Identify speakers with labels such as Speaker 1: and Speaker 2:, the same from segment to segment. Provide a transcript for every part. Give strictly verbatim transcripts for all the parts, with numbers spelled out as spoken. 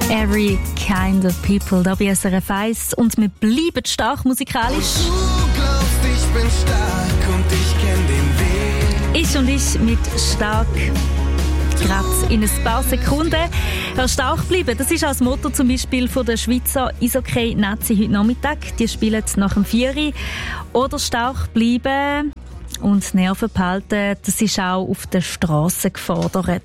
Speaker 1: Every kind of people, da bei S R F eins. Und wir bleiben stark musikalisch.
Speaker 2: Und du glaubst, ich bin stark und ich kenn den Weg.
Speaker 1: Ich und ich mit stark. Gerade in ein paar Sekunden. Hör stark bleiben. Das ist auch das Motto zum Beispiel von der Schweizer Eishockey-Nazi heute Nachmittag. Die spielen nach dem Vieri. Oder stark bleiben und Nerven behalten. Das ist auch auf der Straße gefordert.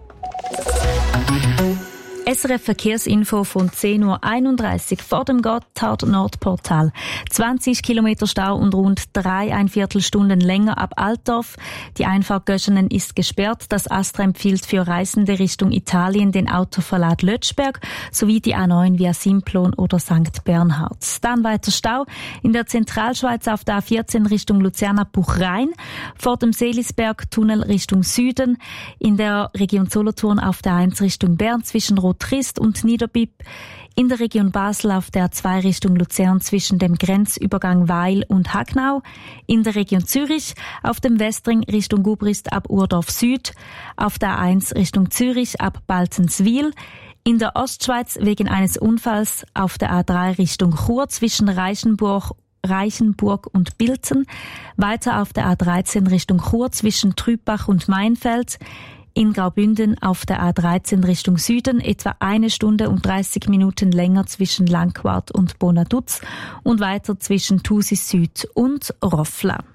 Speaker 1: S R F Verkehrsinfo von zehn Uhr einunddreißig vor dem Gotthard-Nordportal. zwanzig Kilometer Stau und rund drei ein Viertelstunden länger ab Altdorf. Die Einfahrt Göschenen ist gesperrt. Das Astra empfiehlt für Reisende Richtung Italien den Autoverlad Lötschberg sowie die A neun via Simplon oder Sankt Bernhard. Dann weiter Stau in der Zentralschweiz auf der A vierzehn Richtung Luzerna-Buchrein, vor dem Seelisberg-Tunnel Richtung Süden, in der Region Solothurn auf der eins Richtung Bern zwischen Trist und Niederbipp, in der Region Basel auf der A zwei Richtung Luzern zwischen dem Grenzübergang Weil und Hagnau, in der Region Zürich auf dem Westring Richtung Gubrist ab Urdorf Süd, auf der A eins Richtung Zürich ab Baltenswil, in der Ostschweiz wegen eines Unfalls auf der A drei Richtung Chur zwischen Reichenburg Reichenburg und Bilten, weiter auf der A dreizehn Richtung Chur zwischen Trübach und Mainfeld, in Graubünden auf der A dreizehn Richtung Süden etwa eine Stunde und dreißig Minuten länger zwischen Langquart und Bonaduz und weiter zwischen Thusis Süd und Roffla.